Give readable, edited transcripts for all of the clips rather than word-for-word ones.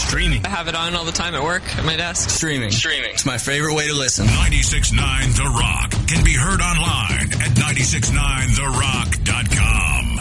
Streaming. I have it on all the time at work, at my desk. Streaming. It's my favorite way to listen. 96.9 The Rock can be heard online at 969therock.com.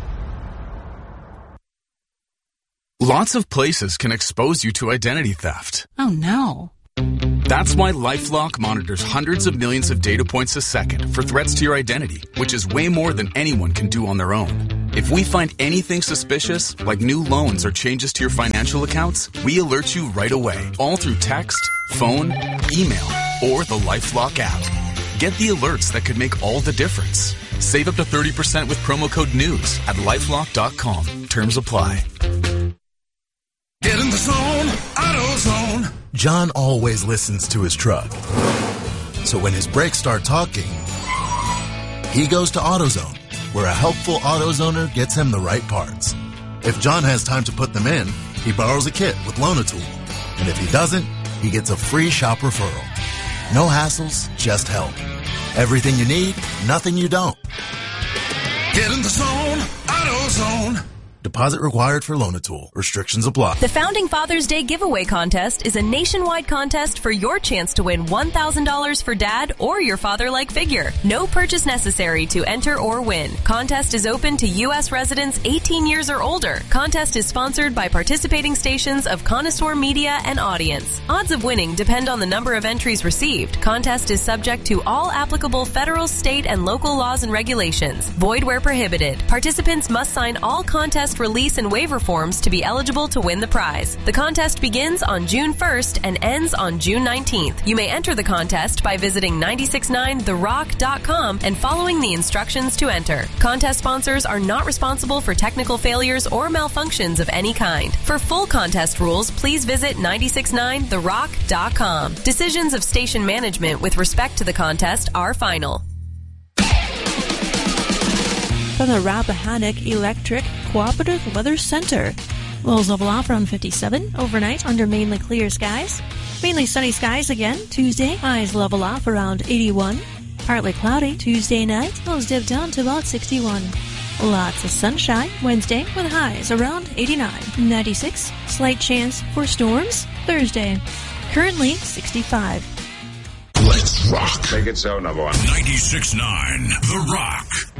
Lots of places can expose you to identity theft. Oh, no. That's why LifeLock monitors hundreds of millions of data points a second for threats to your identity, which is way more than anyone can do on their own. If we find anything suspicious, like new loans or changes to your financial accounts, we alert you right away, all through text, phone, email, or the LifeLock app. Get the alerts that could make all the difference. Save up to 30% with promo code NEWS at LifeLock.com. Terms apply. Get in the zone, AutoZone. John always listens to his truck. So when his brakes start talking, he goes to AutoZone, where a helpful AutoZoner gets him the right parts. If John has time to put them in, he borrows a kit with Loan-A-Tool. And if he doesn't, he gets a free shop referral. No hassles, just help. Everything you need, nothing you don't. Get in the zone, AutoZone. Deposit required for Loan-A-Tool. Restrictions apply. The Founding Father's Day Giveaway Contest is a nationwide contest for your chance to win $1,000 for dad or your father-like figure. No purchase necessary to enter or win. Contest is open to U.S. residents 18 years or older. Contest is sponsored by participating stations of Connoisseur Media and Audience. Odds of winning depend on the number of entries received. Contest is subject to all applicable federal, state, and local laws and regulations. Void where prohibited. Participants must sign all contest release and waiver forms to be eligible to win the prize. The contest begins on June 1st and ends on June 19th. You may enter the contest by visiting 969therock.com and following the instructions to enter. Contest sponsors are not responsible for technical failures or malfunctions of any kind. For full contest rules, please visit 969therock.com. Decisions of station management with respect to the contest are final. From the Rappahannock Electric Cooperative Weather Center. Lows level off around 57 overnight under mainly clear skies. Mainly sunny skies again Tuesday. Highs level off around 81. Partly cloudy Tuesday night. Lows dip down to about 61. Lots of sunshine Wednesday with highs around 89. 96. Slight chance for storms Thursday. Currently 65. Let's rock. Make it so, number one. 96.9 The Rock.